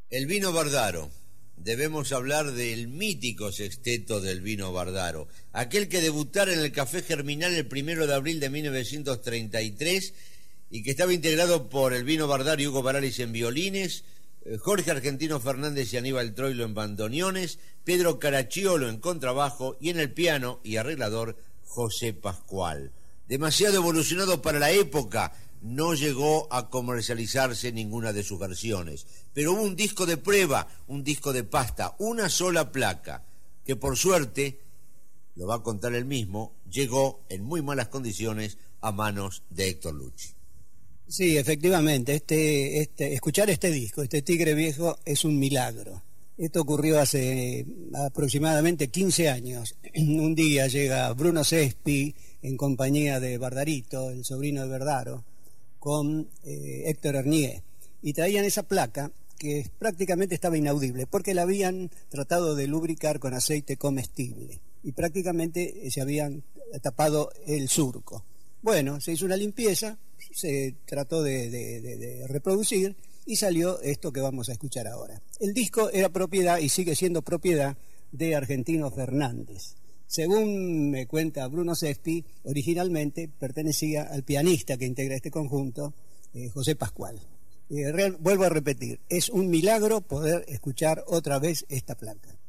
El Vino Bardaro. Debemos hablar del mítico sexteto del Vino Bardaro, aquel que debutara en el Café Germinal el 1 de abril de 1933 y que estaba integrado por el Vino Bardaro y Hugo Baralis en violines, Jorge Argentino Fernández y Aníbal Troilo en bandoneones, Pedro Caracciolo en contrabajo y en el piano y arreglador José Pascual. Demasiado evolucionado para la época, no llegó a comercializarse ninguna de sus versiones, pero hubo un disco de prueba, un disco de pasta, una sola placa, que por suerte, lo va a contar él mismo, llegó en muy malas condiciones a manos de Héctor Lucci. Sí, efectivamente, escuchar este disco, este Tigre Viejo, es un milagro. Esto ocurrió hace aproximadamente 15 años. Un día llega Bruno Sespi en compañía de Bardarito, el sobrino de Bardaro, con Héctor Hernier, y traían esa placa que prácticamente estaba inaudible, porque la habían tratado de lubricar con aceite comestible, y prácticamente se habían tapado el surco. Bueno, se hizo una limpieza, se trató de reproducir, y salió esto que vamos a escuchar ahora. El disco era propiedad, y sigue siendo propiedad, de Argentino Fernández. Según me cuenta Bruno Sespi, originalmente pertenecía al pianista que integra este conjunto, José Pascual. Vuelvo a repetir, es un milagro poder escuchar otra vez esta placa.